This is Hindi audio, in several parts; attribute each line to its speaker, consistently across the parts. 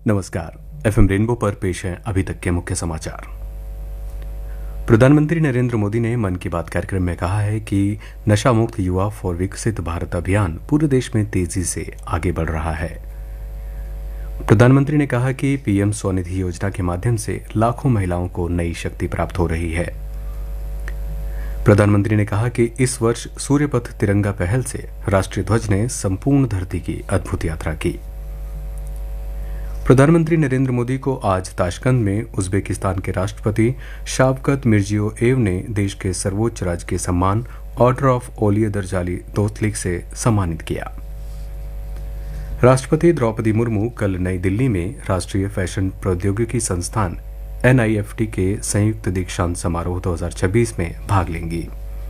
Speaker 1: नमस्कार। एफएम रेनबो पर पेश है अभी तक के मुख्य समाचार। प्रधानमंत्री नरेंद्र मोदी ने मन की बात कार्यक्रम में कहा है कि नशा मुक्त युवा फॉर विकसित भारत अभियान पूरे देश में तेजी से आगे बढ़ रहा है। प्रधानमंत्री ने कहा कि पीएम स्वनिधि योजना के माध्यम से लाखों महिलाओं को नई शक्ति प्राप्त हो रही है। प्रधानमंत्री ने कहा कि इस वर्ष सूर्यपथ तिरंगा पहल से राष्ट्रीय ध्वज ने संपूर्ण धरती की अद्भुत यात्रा की। प्रधानमंत्री नरेंद्र मोदी को आज ताशकंद में उज्बेकिस्तान के राष्ट्रपति शावकत मिर्जियोयेव ने देश के सर्वोच्च राजकीय सम्मान ऑर्डर ऑफ ओलिये दरजाली दोस्तलिक से सम्मानित किया। राष्ट्रपति द्रौपदी मुर्मू कल नई दिल्ली में राष्ट्रीय फैशन प्रौद्योगिकी संस्थान NIFT के संयुक्त दीक्षांत समारोह 2026 में भाग लेंगी।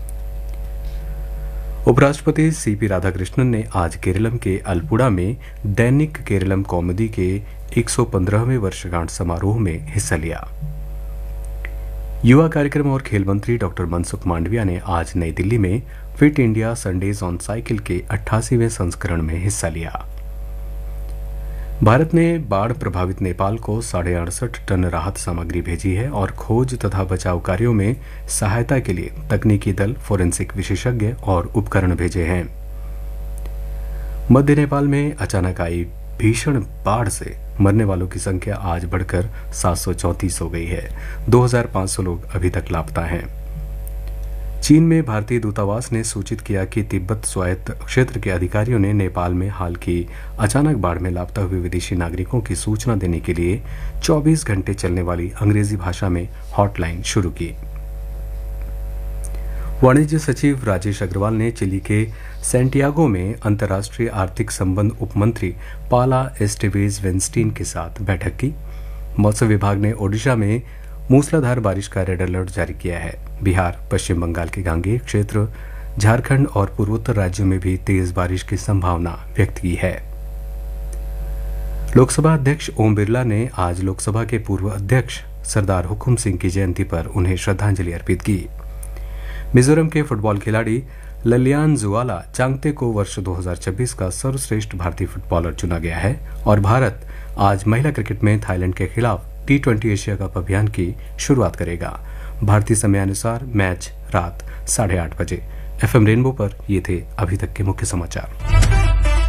Speaker 1: उपराष्ट्रपति CP राधाकृष्णन ने आज केरलम के अल्पुड़ा में दैनिक केरलम कॉमेडी के 115वें वर्षगांठ समारोह में हिस्सा लिया। युवा कार्यक्रम और खेल मंत्री डॉक्टर मनसुख मांडविया ने आज नई दिल्ली में fit India Sundays on cycle के 88वें संस्करण में हिस्सा लिया। भारत ने बाढ़ प्रभावित नेपाल को 68.5 टन राहत सामग्री भेजी है और खोज तथा बचाव कार्यों में सहायता के लिए तकनीकी दल, फोरेंसिक विशेषज्ञ और उपकरण भेजे हैं। मध्य नेपाल में अचानक आई भीषण बाढ़ से मरने वालों की संख्या आज बढ़कर 734 हो गई है। 2500 लोग अभी तक लापता हैं। चीन में भारतीय दूतावास ने सूचित किया कि तिब्बत स्वायत्त क्षेत्र के अधिकारियों ने नेपाल में हाल की अचानक बाढ़ में लापता हुए विदेशी नागरिकों की सूचना देने के लिए 24 घंटे चलने वाली अंग्रेजी भाषा में हॉटलाइन शुरू की। वाणिज्य सचिव राजेश अग्रवाल ने चिली के सैंटियागो में अंतर्राष्ट्रीय आर्थिक संबंध उपमंत्री पाला एस्टेवेज वेंस्टीन के साथ बैठक की। मौसम विभाग ने ओडिशा में मूसलाधार बारिश का रेड अलर्ट जारी किया है। बिहार, पश्चिम बंगाल के गांगेय क्षेत्र, झारखंड और पूर्वोत्तर राज्यों में भी तेज बारिश की संभावना व्यक्त की है। लोकसभा अध्यक्ष ओम बिरला ने आज लोकसभा के पूर्व अध्यक्ष सरदार हुकुम सिंह की जयंती पर उन्हें श्रद्धांजलि अर्पित की। मिजोरम के फुटबॉल खिलाड़ी ललियान जुवाला चांगते को वर्ष 2026 का सर्वश्रेष्ठ भारतीय फुटबॉलर चुना गया है और भारत आज महिला क्रिकेट में थाईलैंड के खिलाफ T20 एशिया कप अभियान की शुरुआत करेगा। भारतीय समयानुसार मैच रात 8:30 बजे। FM रेनबो पर ये थे अभी तक के मुख्य समाचार।